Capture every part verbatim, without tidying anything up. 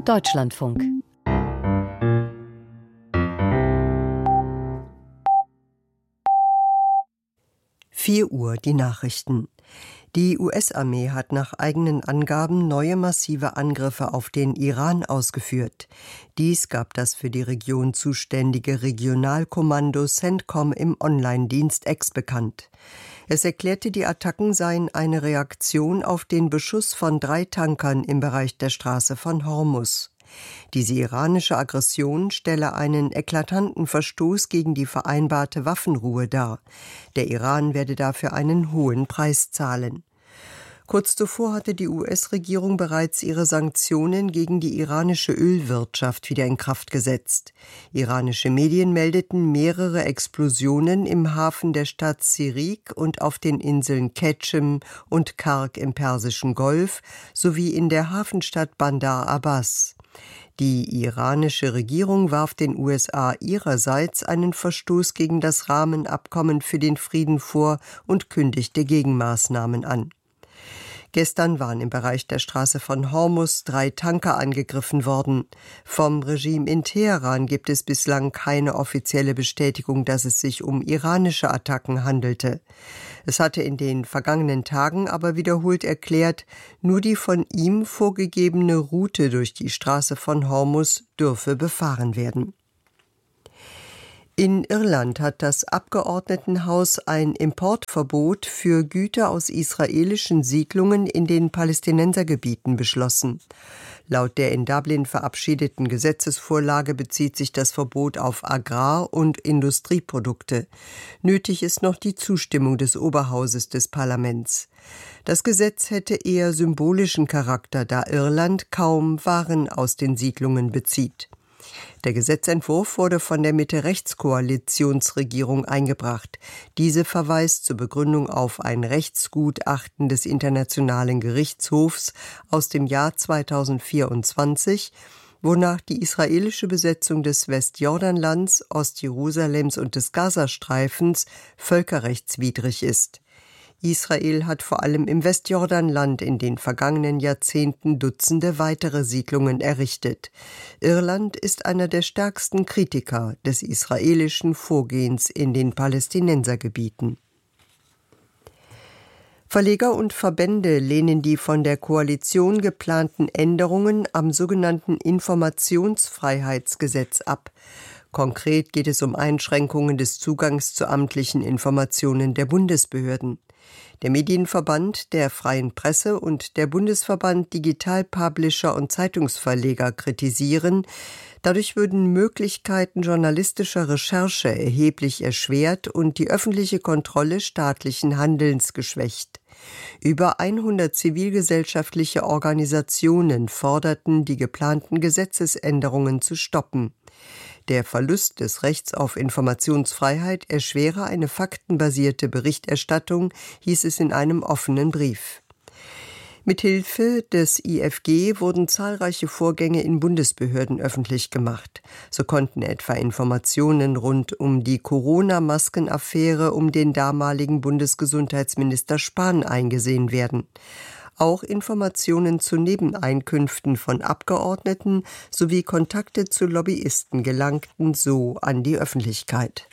Deutschlandfunk. vier Uhr die Nachrichten. Die U S-Armee hat nach eigenen Angaben neue massive Angriffe auf den Iran ausgeführt. Dies gab das für die Region zuständige Regionalkommando CENTCOM im Online-Dienst X bekannt. Es erklärte, die Attacken seien eine Reaktion auf den Beschuss von drei Tankern im Bereich der Straße von Hormuz. Diese iranische Aggression stelle einen eklatanten Verstoß gegen die vereinbarte Waffenruhe dar. Der Iran werde dafür einen hohen Preis zahlen. Kurz zuvor hatte die U S-Regierung bereits ihre Sanktionen gegen die iranische Ölwirtschaft wieder in Kraft gesetzt. Iranische Medien meldeten mehrere Explosionen im Hafen der Stadt Sirik und auf den Inseln Ketschem und Karg im Persischen Golf sowie in der Hafenstadt Bandar Abbas. Die iranische Regierung warf den U S A ihrerseits einen Verstoß gegen das Rahmenabkommen für den Frieden vor und kündigte Gegenmaßnahmen an. Gestern waren im Bereich der Straße von Hormuz drei Tanker angegriffen worden. Vom Regime in Teheran gibt es bislang keine offizielle Bestätigung, dass es sich um iranische Attacken handelte. Es hatte in den vergangenen Tagen aber wiederholt erklärt, nur die von ihm vorgegebene Route durch die Straße von Hormuz dürfe befahren werden. In Irland hat das Abgeordnetenhaus ein Importverbot für Güter aus israelischen Siedlungen in den Palästinensergebieten beschlossen. Laut der in Dublin verabschiedeten Gesetzesvorlage bezieht sich das Verbot auf Agrar- und Industrieprodukte. Nötig ist noch die Zustimmung des Oberhauses des Parlaments. Das Gesetz hätte eher symbolischen Charakter, da Irland kaum Waren aus den Siedlungen bezieht. Der Gesetzentwurf wurde von der Mitte-Rechts-Koalitionsregierung eingebracht. Diese verweist zur Begründung auf ein Rechtsgutachten des Internationalen Gerichtshofs aus dem Jahr zweitausendvierundzwanzig, wonach die israelische Besetzung des Westjordanlands, Ostjerusalems und des Gazastreifens völkerrechtswidrig ist. Israel hat vor allem im Westjordanland in den vergangenen Jahrzehnten Dutzende weitere Siedlungen errichtet. Irland ist einer der stärksten Kritiker des israelischen Vorgehens in den Palästinensergebieten. Verleger und Verbände lehnen die von der Koalition geplanten Änderungen am sogenannten Informationsfreiheitsgesetz ab. Konkret geht es um Einschränkungen des Zugangs zu amtlichen Informationen der Bundesbehörden. Der Medienverband der Freien Presse und der Bundesverband Digital-Publisher und Zeitungsverleger kritisieren, dadurch würden Möglichkeiten journalistischer Recherche erheblich erschwert und die öffentliche Kontrolle staatlichen Handelns geschwächt. Über hundert zivilgesellschaftliche Organisationen forderten, die geplanten Gesetzesänderungen zu stoppen. Der Verlust des Rechts auf Informationsfreiheit erschwere eine faktenbasierte Berichterstattung, hieß es in einem offenen Brief. Mithilfe des I F G wurden zahlreiche Vorgänge in Bundesbehörden öffentlich gemacht. So konnten etwa Informationen rund um die Corona-Maskenaffäre um den damaligen Bundesgesundheitsminister Spahn eingesehen werden. Auch Informationen zu Nebeneinkünften von Abgeordneten sowie Kontakte zu Lobbyisten gelangten so an die Öffentlichkeit.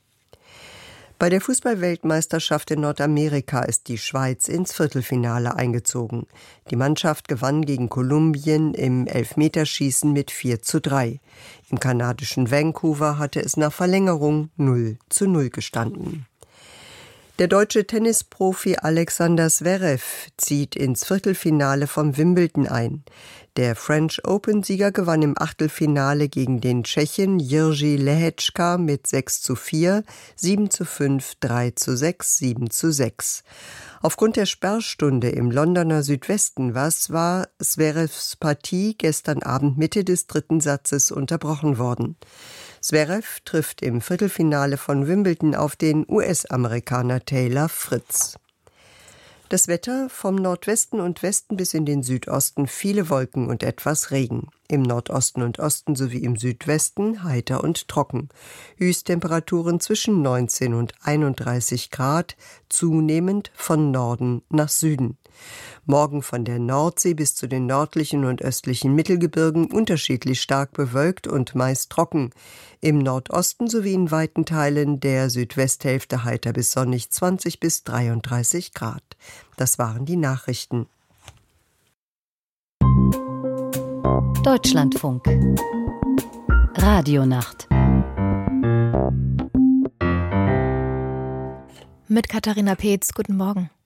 Bei der Fußball-Weltmeisterschaft in Nordamerika ist die Schweiz ins Viertelfinale eingezogen. Die Mannschaft gewann gegen Kolumbien im Elfmeterschießen mit vier zu drei. Im kanadischen Vancouver hatte es nach Verlängerung null zu null gestanden. Der deutsche Tennisprofi Alexander Zverev zieht ins Viertelfinale vom Wimbledon ein. Der French Open-Sieger gewann im Achtelfinale gegen den Tschechen Jiří Lehečka mit sechs zu vier, sieben zu fünf, drei zu sechs, sieben zu sechs. Aufgrund der Sperrstunde im Londoner Südwesten was war Zverevs Partie gestern Abend Mitte des dritten Satzes unterbrochen worden. Zverev trifft im Viertelfinale von Wimbledon auf den U S-Amerikaner Taylor Fritz. Das Wetter: vom Nordwesten und Westen bis in den Südosten viele Wolken und etwas Regen. Im Nordosten und Osten sowie im Südwesten heiter und trocken. Höchsttemperaturen zwischen neunzehn und einunddreißig Grad, zunehmend von Norden nach Süden. Morgen von der Nordsee bis zu den nördlichen und östlichen Mittelgebirgen unterschiedlich stark bewölkt und meist trocken. Im Nordosten sowie in weiten Teilen der Südwesthälfte heiter bis sonnig zwanzig bis dreiunddreißig Grad. Das waren die Nachrichten. Deutschlandfunk Radionacht mit Katharina Peetz. Guten Morgen.